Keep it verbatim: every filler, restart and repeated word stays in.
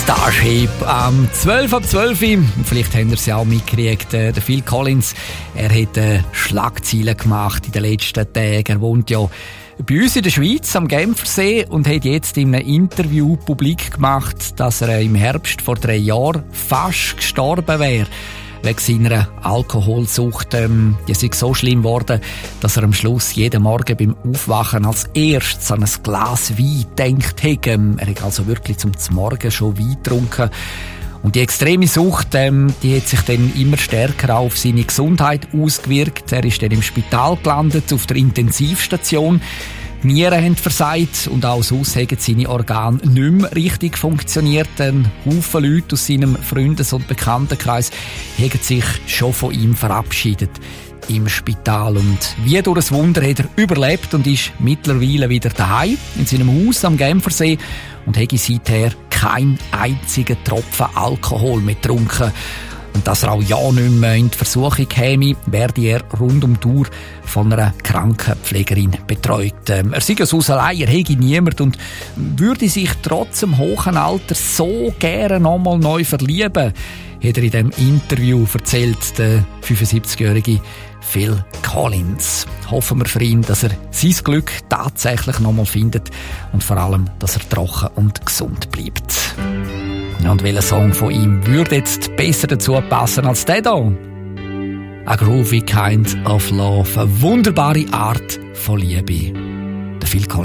Starship am zwölf ab zwölf. Vielleicht habt ihr es ja auch mitgekriegt. Der Phil Collins, er hat Schlagzeilen gemacht in den letzten Tagen. Er wohnt ja bei uns in der Schweiz am Genfersee und hat jetzt in einem Interview publik gemacht, dass er im Herbst vor drei Jahren fast gestorben wäre. Wegen seiner Alkoholsucht. Ähm, die ist so schlimm geworden, dass er am Schluss jeden Morgen beim Aufwachen als erstes an ein Glas Wein gedacht hat. Ähm, er hat also wirklich zum Morgen schon Wein getrunken. Und die extreme Sucht, ähm, die hat sich dann immer stärker auf seine Gesundheit ausgewirkt. Er ist dann im Spital gelandet, auf der Intensivstation. Die Nieren haben versagt und auch sonst haben seine Organe nicht mehr richtig funktioniert. Ein Haufen Leute aus seinem Freundes- und Bekanntenkreis haben sich schon von ihm verabschiedet im Spital. Und wie durch ein Wunder hat er überlebt und ist mittlerweile wieder daheim in seinem Haus am Genfersee und hat seither keinen einzigen Tropfen Alkohol mehr getrunken. Und dass er auch ja nicht mehr in die Versuchung käme, werde er rund um die Uhr von einer Krankenpflegerin betreut. Ähm, er sei aus allein, er hätte niemand und würde sich trotz dem hohen Alter so gerne nochmal neu verlieben, hat er in diesem Interview erzählt, der fünfundsiebzigjährige Phil Collins. Hoffen wir für ihn, dass er sein Glück tatsächlich nochmal findet und vor allem, dass er trocken und gesund bleibt. Und welcher Song von ihm würde jetzt besser dazu passen als der hier? A groovy kind of love, eine wunderbare Art von Liebe. Der Phil Collins.